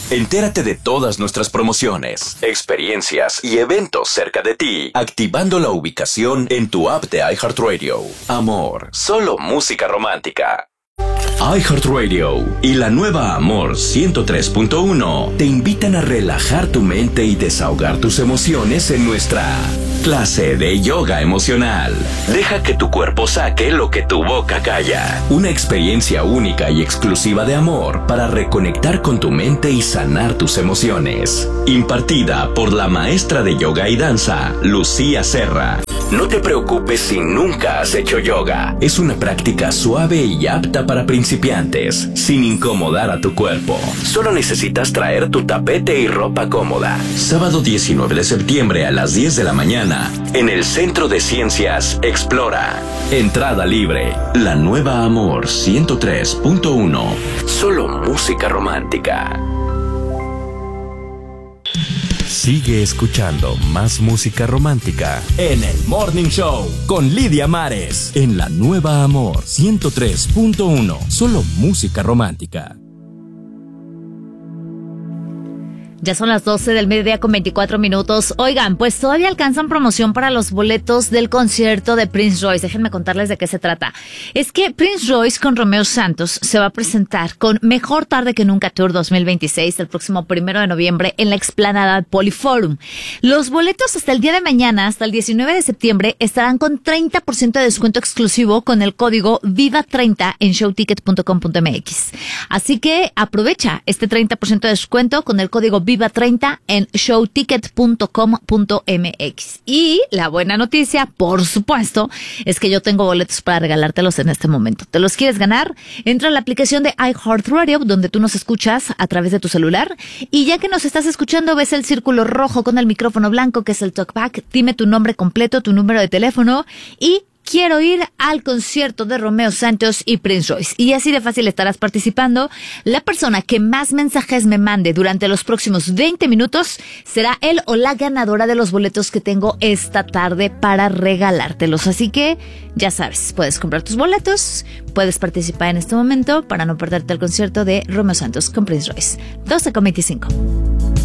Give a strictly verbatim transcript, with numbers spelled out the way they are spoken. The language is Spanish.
Entérate de todas nuestras promociones, experiencias y eventos cerca de ti, activando la ubicación en tu app de iHeartRadio. Amor, solo música romántica. iHeartRadio y la nueva Amor ciento tres punto uno te invitan a relajar tu mente y desahogar tus emociones en nuestra clase de yoga emocional. Deja que tu cuerpo saque lo que tu boca calla. Una experiencia única y exclusiva de amor para reconectar con tu mente y sanar tus emociones. Impartida por la maestra de yoga y danza, Lucía Serra. No te preocupes si nunca has hecho yoga. Es una práctica suave y apta para principiantes, sin incomodar a tu cuerpo. Solo necesitas traer tu tapete y ropa cómoda. Sábado diecinueve de septiembre a las diez de la mañana, en el Centro de Ciencias Explora. Entrada libre. La nueva Amor ciento tres punto uno. Solo música romántica. Sigue escuchando más música romántica en el Morning Show con Lidia Mares en la nueva Amor ciento tres punto uno. Solo música romántica. Ya son las doce del mediodía con veinticuatro minutos. Oigan, pues todavía alcanzan promoción para los boletos del concierto de Prince Royce. Déjenme contarles de qué se trata. Es que Prince Royce con Romeo Santos se va a presentar con Mejor Tarde que Nunca Tour dos mil veintiséis el próximo primero de noviembre en la explanada Poliforum. Los boletos hasta el día de mañana, hasta el diecinueve de septiembre, estarán con treinta por ciento de descuento exclusivo con el código viva treinta en showticket punto com punto m x. Así que aprovecha este treinta por ciento de descuento con el código viva treinta en showticket punto com punto m x. Y la buena noticia, por supuesto, es que yo tengo boletos para regalártelos en este momento. ¿Te los quieres ganar? Entra a la aplicación de iHeartRadio, donde tú nos escuchas a través de tu celular, y ya que nos estás escuchando, ves el círculo rojo con el micrófono blanco, que es el talkback. Dime tu nombre completo, tu número de teléfono y quiero ir al concierto de Romeo Santos y Prince Royce. Y así de fácil estarás participando. La persona que más mensajes me mande durante los próximos veinte minutos será él o la ganadora de los boletos que tengo esta tarde para regalártelos. Así que ya sabes, puedes comprar tus boletos, puedes participar en este momento para no perderte el concierto de Romeo Santos con Prince Royce. doce con veinticinco.